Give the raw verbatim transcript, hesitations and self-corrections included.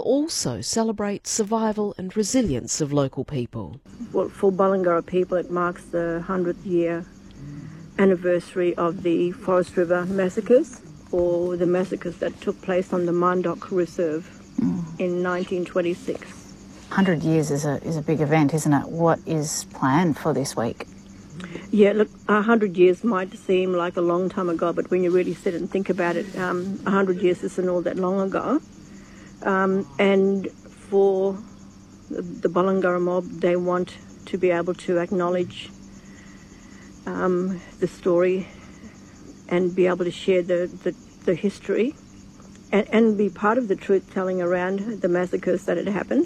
also celebrate survival and resilience of local people. Well, for Balangara people, it marks the hundredth year anniversary of the Forest River massacres, or the massacres that took place on the Mandok Reserve mm. in nineteen twenty-six. one hundred years is a, is a big event, isn't it? What is planned for this week? Yeah, look, one hundred years might seem like a long time ago, but when you really sit and think about it, um, one hundred years isn't all that long ago. Um, and for the Balangara mob, they want to be able to acknowledge um, the story and be able to share the, the, the history and, and be part of the truth-telling around the massacres that had happened.